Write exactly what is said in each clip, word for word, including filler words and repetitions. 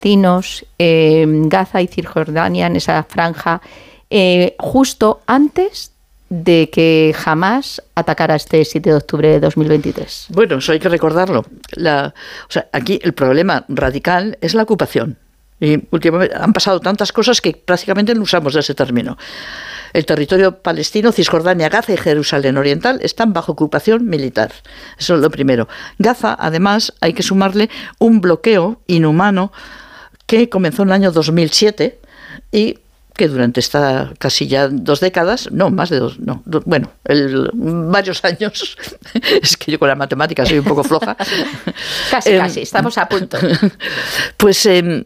palestinos, eh, Gaza y Cisjordania, en esa franja, eh, justo antes de que Hamás atacara este siete de octubre de dos mil veintitrés. Bueno, eso hay que recordarlo. La, o sea, aquí el problema radical es la ocupación. Y últimamente han pasado tantas cosas que prácticamente no usamos ese término. El territorio palestino, Cisjordania, Gaza y Jerusalén Oriental están bajo ocupación militar. Eso es lo primero. Gaza, además, hay que sumarle un bloqueo inhumano que comenzó en el año dos mil siete y que durante esta casi ya dos décadas, no, más de dos, no, do, bueno, el, varios años, es que yo con la matemática soy un poco floja. Casi, eh, casi, estamos a punto. Pues eh,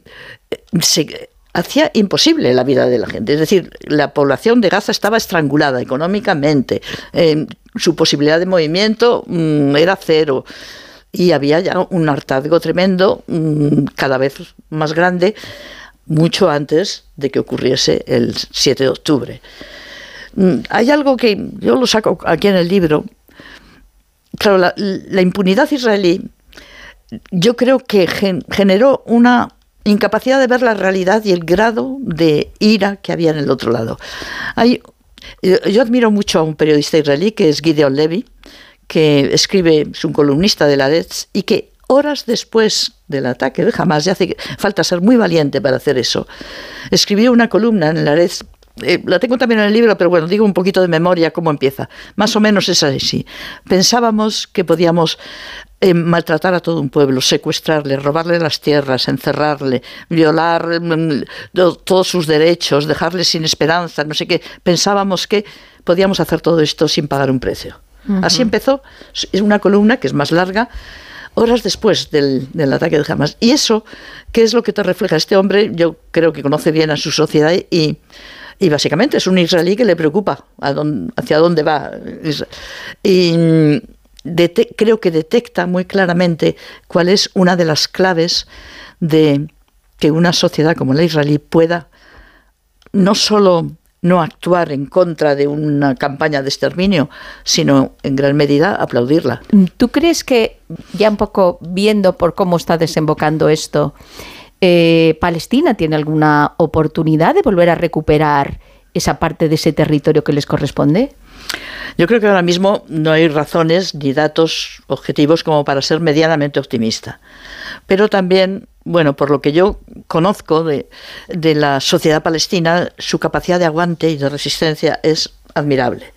se hacía imposible la vida de la gente. Es decir, la población de Gaza estaba estrangulada económicamente, eh, su posibilidad de movimiento mm, era cero. Y había ya un hartazgo tremendo, mmm, cada vez más grande, mucho antes de que ocurriese el siete de octubre. Hay algo que yo lo saco aquí en el libro. Claro, la, la impunidad israelí, yo creo que gen, generó una incapacidad de ver la realidad y el grado de ira que había en el otro lado. Hay, yo admiro mucho a un periodista israelí que es Gideon Levy, que escribe, es un columnista de la Haaretz, y que horas después del ataque de Hamás, ya hace falta ser muy valiente para hacer eso, escribió una columna en la Haaretz, eh, la tengo también en el libro, pero bueno, digo un poquito de memoria cómo empieza. Más o menos es así. Pensábamos que podíamos eh, maltratar a todo un pueblo, secuestrarle, robarle las tierras, encerrarle, violar mm, todos sus derechos, dejarle sin esperanza, no sé qué. Pensábamos que podíamos hacer todo esto sin pagar un precio. Uh-huh. Así empezó. Es una columna que es más larga, horas después del, del ataque de Hamás. Y eso, ¿qué es lo que te refleja este hombre? Yo creo que conoce bien a su sociedad y, y básicamente es un israelí que le preocupa a dónde, hacia dónde va. Y dete- creo que detecta muy claramente cuál es una de las claves de que una sociedad como la israelí pueda no solo no actuar en contra de una campaña de exterminio, sino en gran medida aplaudirla. ¿Tú crees que, ya un poco viendo por cómo está desembocando esto, eh, Palestina tiene alguna oportunidad de volver a recuperar esa parte de ese territorio que les corresponde? Yo creo que ahora mismo no hay razones ni datos objetivos como para ser medianamente optimista. Pero también, bueno, por lo que yo conozco de, de la sociedad palestina, su capacidad de aguante y de resistencia es admirable.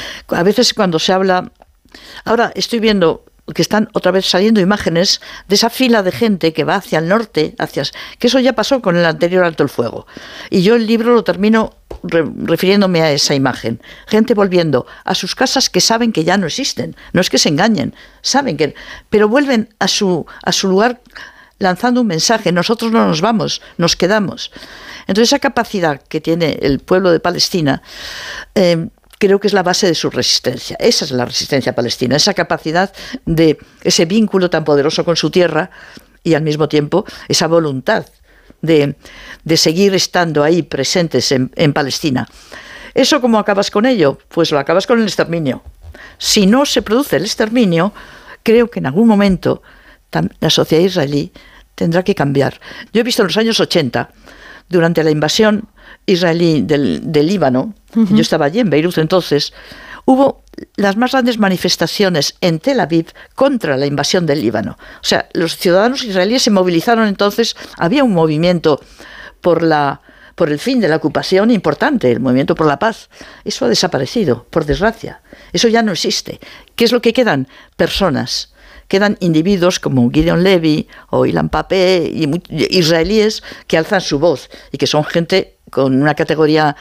A veces cuando se habla... Ahora estoy viendo que están otra vez saliendo imágenes de esa fila de gente que va hacia el norte, hacia que eso ya pasó con el anterior alto el fuego. Y yo el libro lo termino re, refiriéndome a esa imagen. Gente volviendo a sus casas que saben que ya no existen. No es que se engañen, saben que... Pero vuelven a su, a su lugar lanzando un mensaje. Nosotros no nos vamos, nos quedamos. Entonces esa capacidad que tiene el pueblo de Palestina... Eh, creo que es la base de su resistencia. Esa es la resistencia palestina, esa capacidad de ese vínculo tan poderoso con su tierra y al mismo tiempo esa voluntad de, de seguir estando ahí presentes en, en Palestina. ¿Eso cómo acabas con ello? Pues lo acabas con el exterminio. Si no se produce el exterminio, creo que en algún momento la sociedad israelí tendrá que cambiar. Yo he visto en los años ochenta, durante la invasión israelí del, del Líbano, uh-huh. Yo estaba allí en Beirut entonces, hubo las más grandes manifestaciones en Tel Aviv contra la invasión del Líbano. O sea, los ciudadanos israelíes se movilizaron entonces, había un movimiento por la por el fin de la ocupación importante, el movimiento por la paz. Eso ha desaparecido, por desgracia. Eso ya no existe. ¿Qué es lo que quedan? Personas. Quedan individuos como Gideon Levy o Ilan Pappé y israelíes que alzan su voz y que son gente con una categoría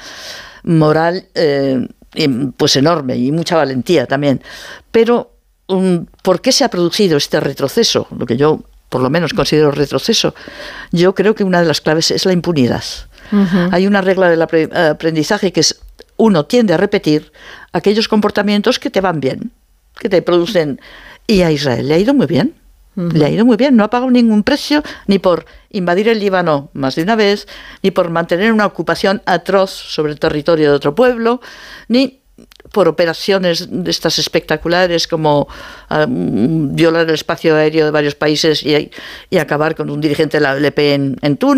moral eh, pues enorme y mucha valentía también. Pero um, ¿por qué se ha producido este retroceso? Lo que yo por lo menos considero retroceso. Yo creo que una de las claves es la impunidad. Uh-huh. Hay una regla del aprendizaje que es uno tiende a repetir aquellos comportamientos que te van bien, que te producen... Y a Israel le ha ido muy bien, uh-huh. le ha ido muy bien, no ha pagado ningún precio ni por invadir el Líbano más de una vez, ni por mantener una ocupación atroz sobre el territorio de otro pueblo, ni por operaciones de estas espectaculares como um, violar el espacio aéreo de varios países y, y acabar con un dirigente de la L P en, en Túnez.